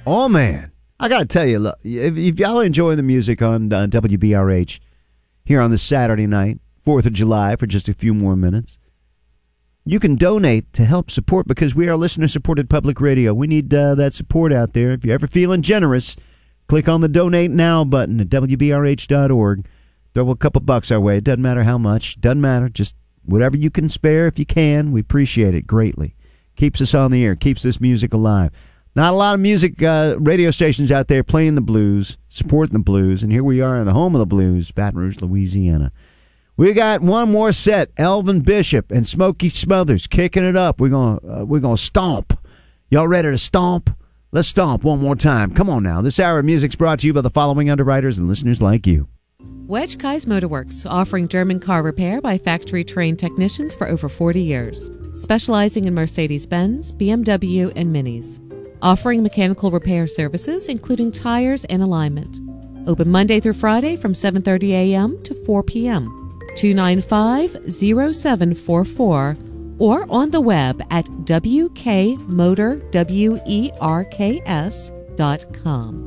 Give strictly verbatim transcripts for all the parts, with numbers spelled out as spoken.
Oh, man. I got to tell you, look, if, if y'all are enjoying the music on uh, W B R H here on this Saturday night, fourth of July, for just a few more minutes, you can donate to help support, because we are listener-supported public radio. We need uh, that support out there. If you're ever feeling generous, click on the Donate Now button at W B R H dot org. Throw a couple bucks our way. It doesn't matter how much. Doesn't matter. Just whatever you can spare if you can. We appreciate it greatly. Keeps us on the air. Keeps this music alive. Not a lot of music uh, radio stations out there playing the blues, supporting the blues, and here we are in the home of the blues, Baton Rouge, Louisiana. We got one more set, Elvin Bishop and Smokey Smothers kicking it up. We're gonna uh, we're gonna stomp. Y'all ready to stomp? Let's stomp one more time. Come on now. This hour of music's brought to you by the following underwriters and listeners like you. Wedge Kai's Motorworks, offering German car repair by factory-trained technicians for over forty years, specializing in Mercedes-Benz, B M W, and Minis. Offering mechanical repair services, including tires and alignment. Open Monday through Friday from seven thirty a.m. to four p.m. two nine five, zero seven four four or on the web at w k motor werks dot com.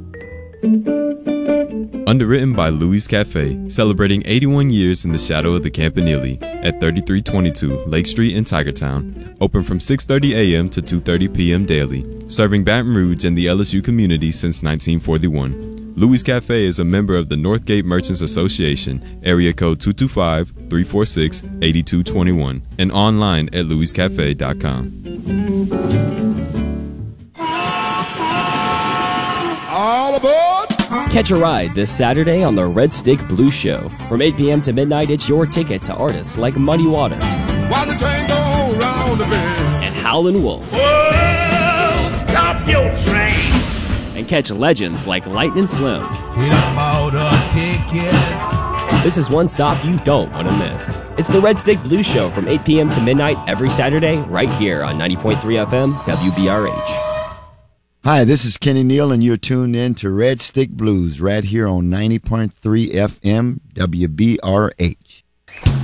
Underwritten by Louis Cafe, celebrating eighty-one years in the shadow of the Campanile at thirty-three twenty-two Lake Street in Tigertown. Open from six thirty a.m. to two thirty p.m. daily. Serving Baton Rouge and the L S U community since nineteen forty-one. Louis Cafe is a member of the Northgate Merchants Association, area code two two five, three four six, eight two two one, and online at louis cafe dot com. All aboard! Catch a ride this Saturday on the Red Stick Blues Show. From eight p.m. to midnight, it's your ticket to artists like Muddy Waters. While the train go round the bend. And Howlin' Wolf. Whoa, stop your train! And catch legends like Lightning Slim. We done bought a ticket. This is one stop you don't want to miss. It's the Red Stick Blues Show from eight p.m. to midnight every Saturday right here on ninety point three F M W B R H. Hi, this is Kenny Neal, and you're tuned in to Red Stick Blues right here on ninety point three F M W B R H.